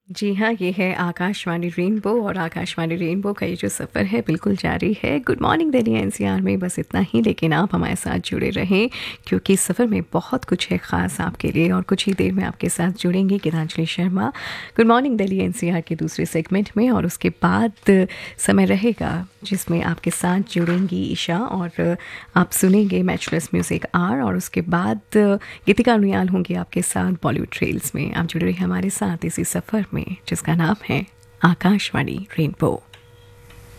जी हाँ, ये है आकाशवाणी रेनबो और आकाशवाणी रेनबो का ये जो सफ़र है बिल्कुल जारी है। गुड मॉर्निंग दिल्ली एनसीआर में बस इतना ही, लेकिन आप हमारे साथ जुड़े रहें क्योंकि इस सफ़र में बहुत कुछ है ख़ास आपके लिए और कुछ ही देर में आपके साथ जुड़ेंगी Geetanjali Sharma good morning Delhi NCR के दूसरे सेगमेंट में। और उसके बाद समय रहेगा जिसमें आपके साथ जुड़ेंगी ईशा और आप सुनेंगे मैचलेस म्यूज़िक आर। और उसके बाद गीतिका अनुयाल होंगी आपके साथ बॉलीवुड ट्रेल्स में। आप जुड़े रहिए हमारे साथ इसी सफ़र में जिसका नाम है आकाशवाणी रेनबो।